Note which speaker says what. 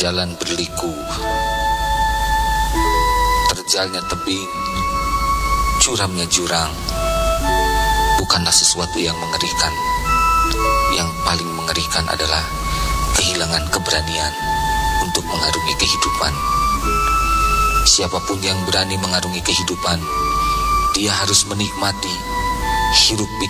Speaker 1: Jalan berliku, terjalnya tebing, curamnya jurang, bukanlah sesuatu yang mengerikan. Yang paling mengerikan adalah kehilangan keberanian untuk mengarungi kehidupan. Siapapun yang berani mengarungi kehidupan, dia harus menikmati hiruk